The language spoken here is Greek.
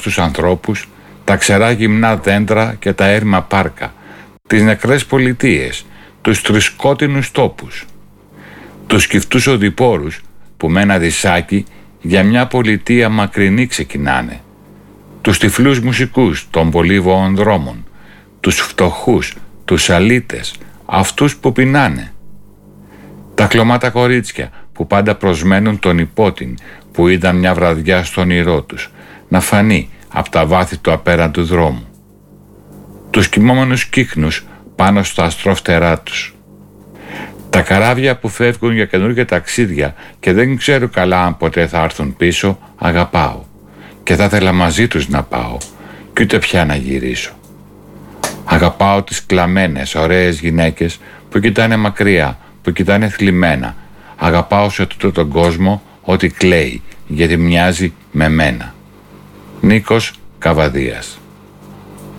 άρρωστους ανθρώπους, τα ξερά γυμνά δέντρα και τα έρημα πάρκα, τις νεκρές πολιτείες, τους τρισκότεινους τόπους, τους σκυφτούς οδηπόρους που με ένα δισάκι για μια πολιτεία μακρινή ξεκινάνε, τους τυφλούς μουσικούς των πολύβοων δρόμων, τους φτωχούς, τους αλήτες, αυτούς που πεινάνε, τα χλωμάτα κορίτσια που πάντα προσμένουν τον υπότιν που είδαν μια βραδιά στο όνειρό τους να φανεί από τα βάθη του απέραντου δρόμου, τους κοιμόμενους κύκνους πάνω στα αστρόφτερά τους, τα καράβια που φεύγουν για καινούργια ταξίδια και δεν ξέρω καλά αν ποτέ θα έρθουν πίσω, αγαπάω και θα ήθελα μαζί τους να πάω κι ούτε πια να γυρίσω. Αγαπάω τις κλαμμένες, ωραίες γυναίκες που κοιτάνε μακριά, που κοιτάνε θλιμμένα. Αγαπάω σε τούτο τον κόσμο ότι κλαίει γιατί μοιάζει με μένα. Νίκος Καβαδίας.